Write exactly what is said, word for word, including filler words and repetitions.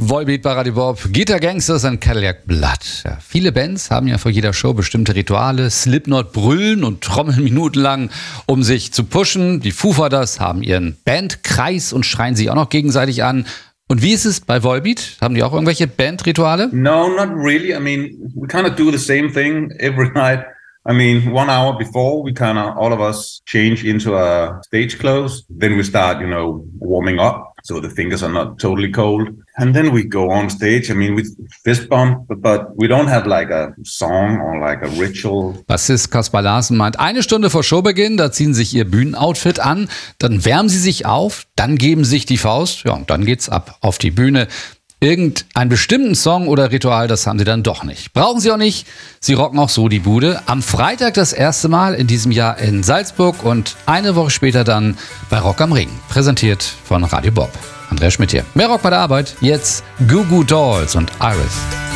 Volbeat bei Radio Bob, Guitar Gangsters und Cadillac Blood. Ja, viele Bands haben ja vor jeder Show bestimmte Rituale. Slipknot brüllen und trommeln minutenlang, um sich zu pushen. Die Foo Fighters haben ihren Bandkreis und schreien sich auch noch gegenseitig an. Und wie ist es bei Volbeat? Haben die auch irgendwelche Bandrituale? No, not really. I mean, we kind of do the same thing every night. I mean, one hour before, we kind of, all of us change into our stage clothes. Then we start, you know, warming up, so the fingers are not totally cold. And then we go on stage. I mean, we fist bump, but, but we don't have like a song or like a ritual. Bassist Kaspar Larsen meint, eine Stunde vor Showbeginn, da ziehen sich ihr Bühnenoutfit an, dann wärmen sie sich auf, dann geben sich die Faust, ja, und dann geht's ab auf die Bühne. Irgendeinen bestimmten Song oder Ritual, das haben sie dann doch nicht. Brauchen sie auch nicht. Sie rocken auch so die Bude. Am Freitag das erste Mal in diesem Jahr in Salzburg und eine Woche später dann bei Rock am Ring. Präsentiert von Radio Bob. Andreas Schmidt hier. Mehr Rock bei der Arbeit. Jetzt Goo Goo Dolls und Iris.